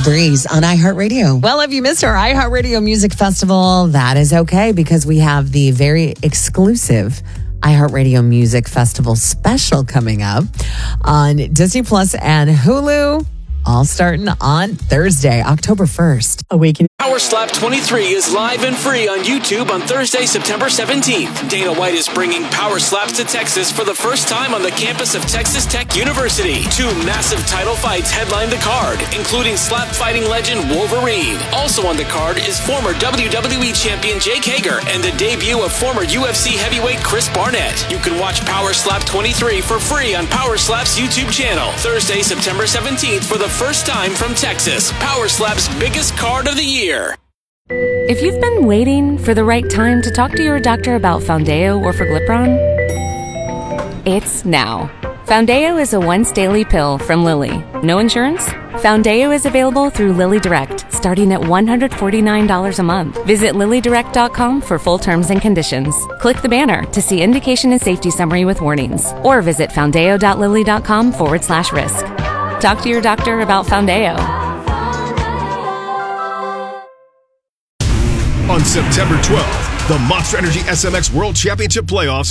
Breeze on iHeartRadio. Well, if you missed our iHeartRadio Music Festival, that is okay because we have the very exclusive iHeartRadio Music Festival special coming up on Disney Plus and Hulu, all starting on Thursday, October 1st. Awaken. Power Slap 23 is live and free on YouTube on Thursday, September 17th. Dana White is bringing Power Slaps to Texas for the first time on the campus of Texas Tech University. 2 massive title fights headline the card, including slap fighting legend Wolverine. Also on the card is former WWE champion Jake Hager and the debut of former UFC heavyweight Chris Barnett. You can watch Power Slap 23 for free on Power Slap's YouTube channel. Thursday, September 17th for the first time from Texas. Power Slap's biggest card of the year. If you've been waiting for the right time to talk to your doctor about Foundeo or Forglipron, it's now. Foundeo is a once daily pill from Lilly. No insurance? Foundeo is available through Lilly Direct, starting at $149 a month. Visit LillyDirect.com for full terms and conditions. Click the banner to see indication and safety summary with warnings, or visit foundeo.lilly.com/risk. Talk to your doctor about Foundeo. On September 12th, the Monster Energy SMX World Championship Playoffs